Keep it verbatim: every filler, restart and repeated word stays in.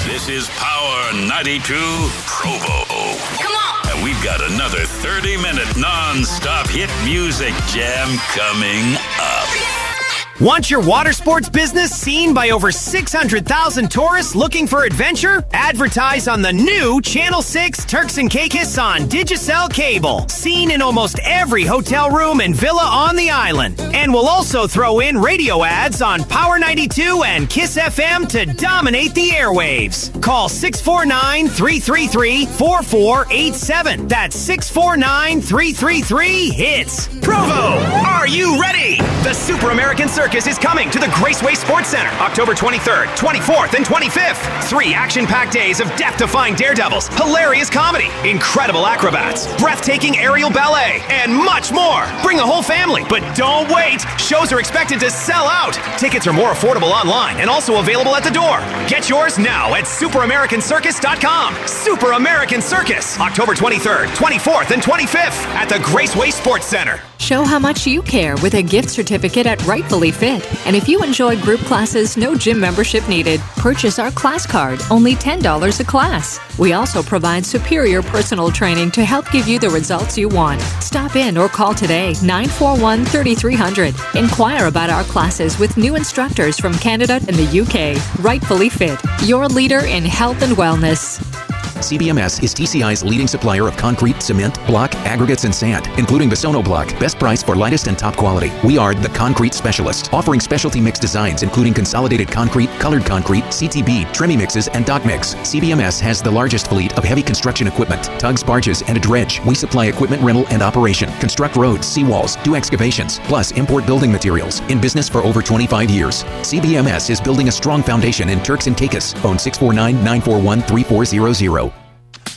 This is Power ninety-two Provo. Come on! And we've got another thirty-minute non-stop hit music jam coming up. Want your water sports business seen by over six hundred thousand tourists looking for adventure? Advertise on the new Channel six Turks and Caicos on Digicel Cable. Seen in almost every hotel room and villa on the island. And we'll also throw in radio ads on Power ninety-two and Kiss F M to dominate the airwaves. Call six four nine, three three three, four four eight seven. That's six four nine, three three three, HITS. Provo, are you ready? The Super American Circus is coming to the Graceway Sports Center October twenty-third, twenty-fourth, and twenty-fifth. Three action-packed days of death-defying daredevils, hilarious comedy, incredible acrobats, breathtaking aerial ballet, and much more. Bring the whole family, but don't wait. Shows are expected to sell out. Tickets are more affordable online and also available at the door. Get yours now at super american circus dot com. Super American Circus, October twenty-third, twenty-fourth, and twenty-fifth at the Graceway Sports Center. Show how much you care with a gift certificate at Rightfully Fit. And if you enjoy group classes, no gym membership needed. Purchase our class card, only ten dollars a class. We also provide superior personal training to help give you the results you want. Stop in or call today, nine four one, three three zero zero. Inquire about our classes with new instructors from Canada and the U K. Rightfully Fit, your leader in health and wellness. C B M S is T C I's leading supplier of concrete, cement, block, aggregates, and sand, including the Sono Block, best price for lightest and top quality. We are the concrete specialist, offering specialty mix designs including consolidated concrete, colored concrete, C T B, Tremie mixes, and dock mix. C B M S has the largest fleet of heavy construction equipment, tugs, barges, and a dredge. We supply equipment rental and operation, construct roads, seawalls, do excavations, plus import building materials. In business for over twenty-five years. C B M S is building a strong foundation in Turks and Caicos. Phone six four nine, nine four one, three four zero zero.